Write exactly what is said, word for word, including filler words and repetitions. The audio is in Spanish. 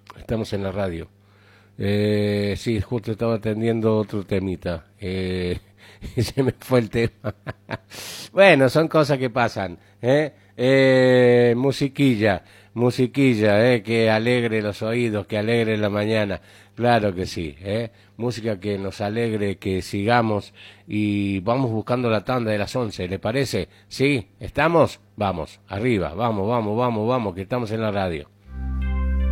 Estamos en la radio. Eh, sí, justo estaba atendiendo otro temita. Eh, y se me fue el tema. Bueno, son cosas que pasan. ¿eh? Eh, musiquilla, musiquilla, ¿eh? Que alegre los oídos, que alegre la mañana. Claro que sí. ¿eh? Música que nos alegre, que sigamos y vamos buscando la tanda de las once. ¿Le parece? ¿Sí? ¿Estamos? Vamos, arriba, vamos, vamos, vamos, vamos, que estamos en la radio.